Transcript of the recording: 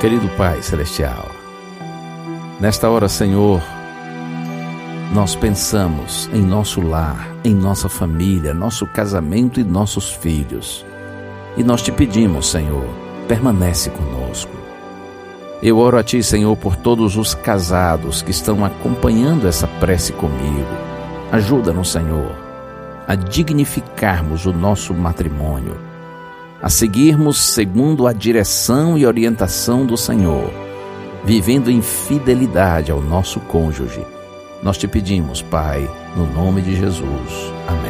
Querido Pai Celestial, nesta hora, Senhor, nós pensamos em nosso lar, em nossa família, nosso casamento e nossos filhos. E nós te pedimos, Senhor, permanece conosco. Eu oro a Ti, Senhor, por todos os casados que estão acompanhando essa prece comigo. Ajuda-nos, Senhor, a dignificarmos o nosso matrimônio, a seguirmos segundo a direção e orientação do Senhor, vivendo em fidelidade ao nosso cônjuge. Nós te pedimos, Pai, no nome de Jesus. Amém.